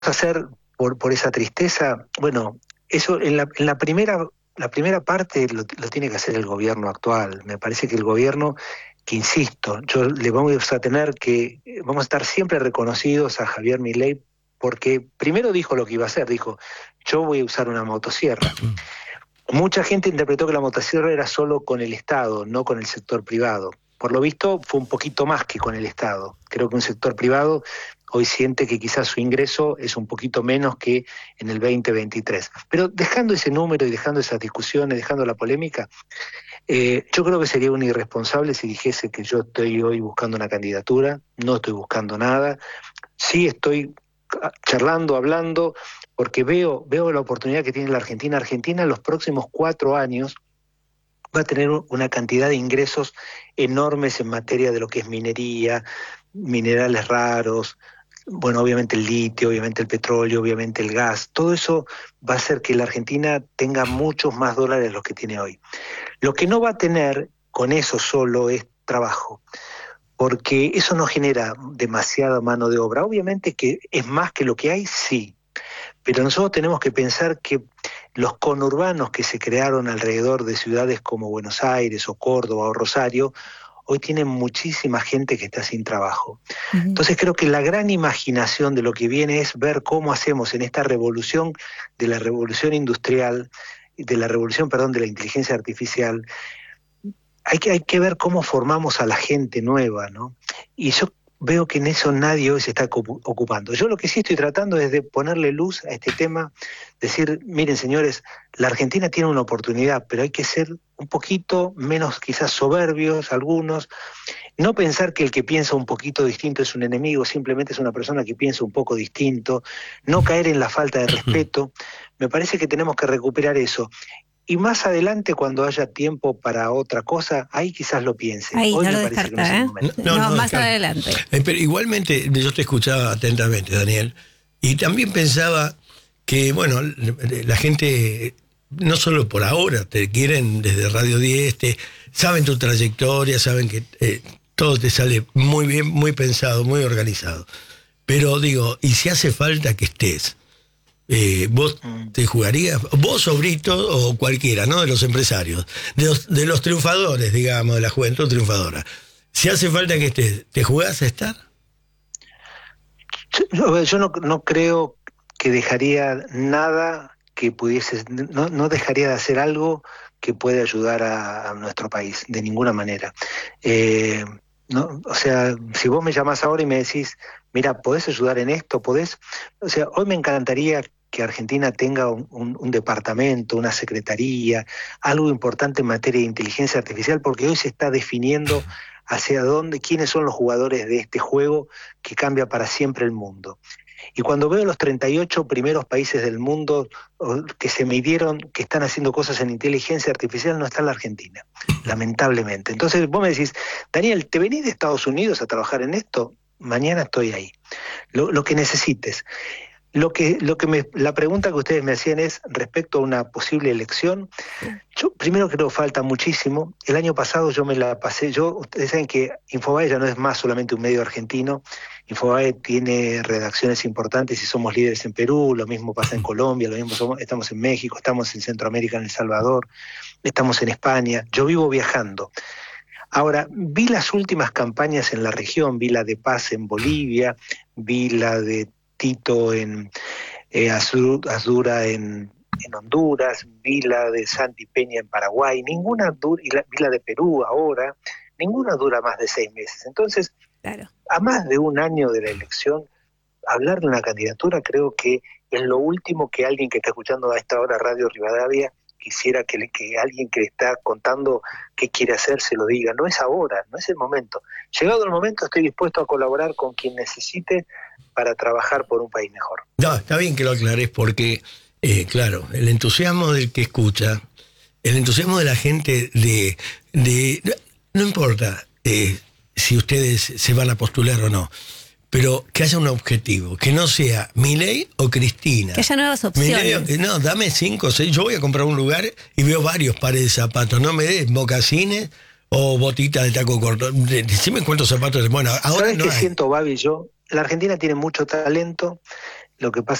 hacer por esa tristeza? Bueno, eso en la primera parte lo tiene que hacer el gobierno actual. Me parece que el gobierno, que insisto, vamos a estar siempre reconocidos a Javier Milei, porque primero dijo lo que iba a hacer, dijo, yo voy a usar una motosierra. Mucha gente interpretó que la motosierra era solo con el Estado, no con el sector privado. Por lo visto fue un poquito más que con el Estado. Creo que un sector privado hoy siente que quizás su ingreso es un poquito menos que en el 2023. Pero dejando ese número y dejando esas discusiones, dejando la polémica, yo creo que sería un irresponsable si dijese que yo estoy hoy buscando una candidatura, no estoy buscando nada, sí estoy charlando, hablando, porque veo la oportunidad que tiene la Argentina. Argentina en los próximos 4 años va a tener una cantidad de ingresos enormes en materia de lo que es minería, minerales raros, bueno, obviamente el litio, obviamente el petróleo, obviamente el gas. Todo eso va a hacer que la Argentina tenga muchos más dólares de los que tiene hoy. Lo que no va a tener con eso solo es trabajo, porque eso no genera demasiada mano de obra. Obviamente que es más que lo que hay, sí, pero nosotros tenemos que pensar que los conurbanos que se crearon alrededor de ciudades como Buenos Aires o Córdoba o Rosario, hoy tienen muchísima gente que está sin trabajo. Uh-huh. Entonces creo que la gran imaginación de lo que viene es ver cómo hacemos en esta revolución, de la revolución industrial, de la revolución, de la inteligencia artificial, hay que ver cómo formamos a la gente nueva, ¿no? Y yo veo que en eso nadie hoy se está ocupando. Yo lo que sí estoy tratando es de ponerle luz a este tema, decir, miren señores, la Argentina tiene una oportunidad, pero hay que ser un poquito menos quizás soberbios algunos, no pensar que el que piensa un poquito distinto es un enemigo, simplemente es una persona que piensa un poco distinto, no caer en la falta de respeto. Me parece que tenemos que recuperar eso. Y más adelante, cuando haya tiempo para otra cosa, ahí quizás lo piense. Ahí hoy no me lo parece descarta, que no es el momento. No, más adelante. Pero igualmente, yo te escuchaba atentamente, Daniel, y también pensaba que, bueno, la gente, no solo por ahora, te quieren desde Radio 10, saben tu trayectoria, saben que todo te sale muy bien, muy pensado, muy organizado. Pero digo, y si hace falta que estés, vos te jugarías, vos o Brito o cualquiera, ¿no? De los empresarios, de los triunfadores, digamos, de la juventud triunfadora. Si hace falta que estés, ¿te jugás a estar? Yo no creo que dejaría nada que pudiese, no dejaría de hacer algo que puede ayudar a nuestro país, de ninguna manera. No, o sea, si vos me llamás ahora y me decís, mira, ¿podés ayudar en esto? ¿Podés? O sea, hoy me encantaría que Argentina tenga un departamento, una secretaría, algo importante en materia de inteligencia artificial, porque hoy se está definiendo hacia dónde, quiénes son los jugadores de este juego que cambia para siempre el mundo. Y cuando veo los 38 primeros países del mundo que se midieron, que están haciendo cosas en inteligencia artificial, no está la Argentina, lamentablemente. Entonces vos me decís, Daniel, ¿te venís de Estados Unidos a trabajar en esto? Mañana estoy ahí. Lo que necesites. La pregunta que ustedes me hacían es respecto a una posible elección. Yo primero creo que falta muchísimo. El año pasado yo me la pasé, ustedes saben que Infobae ya no es más solamente un medio argentino. Infobae tiene redacciones importantes y somos líderes en Perú, lo mismo pasa en Colombia, lo mismo estamos en México, estamos en Centroamérica, en El Salvador, estamos en España. Yo vivo viajando. Ahora, vi las últimas campañas en la región, vi la de Paz en Bolivia, vi la de Tito en Asdura en Honduras, vi la de Santi Peña en Paraguay, ninguna dura, vi la de Perú ahora, ninguna dura más de 6 meses. Entonces, claro, a más de un año de la elección, hablar de una candidatura creo que es lo último que alguien que está escuchando a esta hora Radio Rivadavia quisiera que alguien que le está contando qué quiere hacer se lo diga. No es ahora, no es el momento. Llegado el momento, estoy dispuesto a colaborar con quien necesite para trabajar por un país mejor. No, está bien que lo aclares porque, claro, el entusiasmo del que escucha, el entusiasmo de la gente no importa si ustedes se van a postular o no, pero que haya un objetivo, que no sea Milei o Cristina. Que haya nuevas opciones. No, dame 5 o 6, yo voy a comprar un lugar y veo varios pares de zapatos, no me des mocasines o botitas de taco corto. Decime cuántos zapatos. Bueno, ahora ¿sabes no qué hay? siento, Babi? La Argentina tiene mucho talento, Lo que pasa